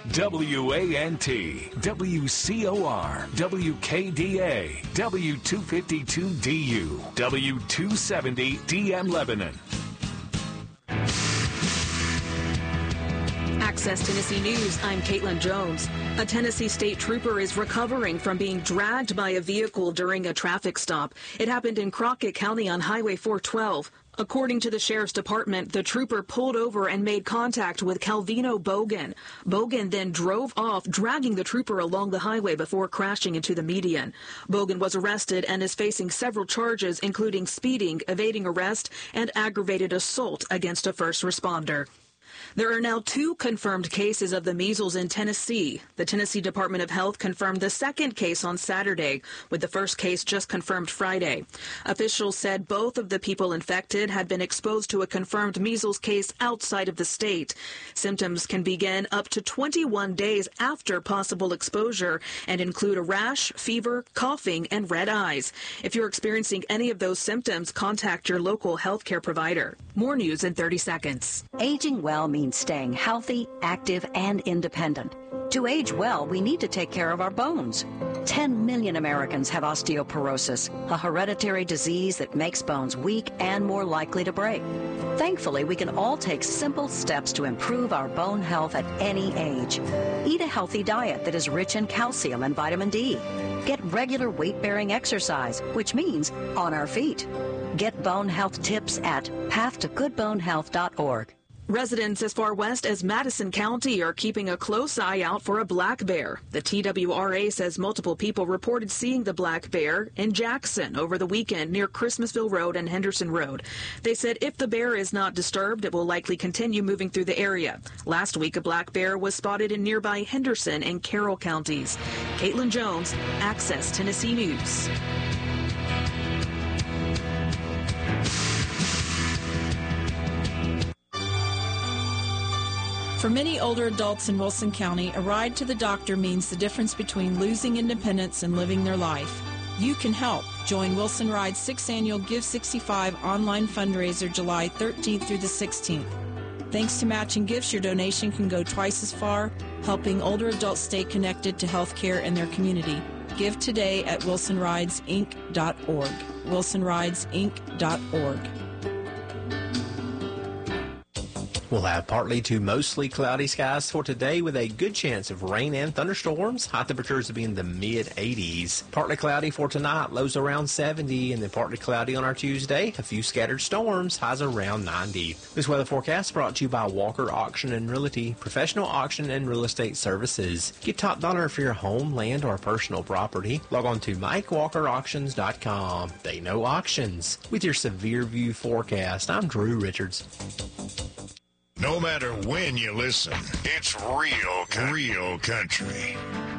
WANT, WCOR, WKDA, W252DU, W270 DM Lebanon. Access Tennessee News, I'm Caitlin Jones. A Tennessee state trooper is recovering from being dragged by a vehicle during a traffic stop. It happened in Crockett County on Highway 412. According to the Sheriff's Department, the trooper pulled over and made contact with Calvino Bogan. Bogan then drove off, dragging the trooper along the highway before crashing into the median. Bogan was arrested and is facing several charges, including speeding, evading arrest, and aggravated assault against a first responder. There are now 2 confirmed cases of the measles in Tennessee. The Tennessee Department of Health confirmed the second case on Saturday, with the first case just confirmed Friday. Officials said both of the people infected had been exposed to a confirmed measles case outside of the state. Symptoms can begin up to 21 days after possible exposure and include a rash, fever, coughing, and red eyes. If you're experiencing any of those symptoms, contact your local healthcare provider. More news in 30 seconds. Aging well means staying healthy, active, and independent. To age well, we need to take care of our bones. 10 million Americans have osteoporosis, a hereditary disease that makes bones weak and more likely to break. Thankfully, we can all take simple steps to improve our bone health at any age. Eat a healthy diet that is rich in calcium and vitamin D. Get regular weight-bearing exercise, which means on our feet. Get bone health tips at pathtogoodbonehealth.org. Residents as far west as Madison County are keeping a close eye out for a black bear. The TWRA says multiple people reported seeing the black bear in Jackson over the weekend near Christmasville Road and Henderson Road. They said if the bear is not disturbed, it will likely continue moving through the area. Last week, a black bear was spotted in nearby Henderson and Carroll counties. Caitlin Jones, Access Tennessee News. For many older adults in Wilson County, a ride to the doctor means the difference between losing independence and living their life. You can help. Join Wilson Ride's 6th annual Give 65 online fundraiser July 13th through the 16th. Thanks to matching gifts, your donation can go twice as far, helping older adults stay connected to health care in their community. Give today at wilsonridesinc.org. wilsonridesinc.org. We'll have partly to mostly cloudy skies for today with a good chance of rain and thunderstorms. High temperatures will be in the mid-80s. Partly cloudy for tonight, lows around 70, and then partly cloudy on our Tuesday. A few scattered storms, highs around 90. This weather forecast brought to you by Walker Auction and Realty, professional auction and real estate services. Get top dollar for your home, land, or personal property. Log on to MikeWalkerAuctions.com. They know auctions. With your Severe View forecast, I'm Drew Richards. No matter when you listen, it's real country.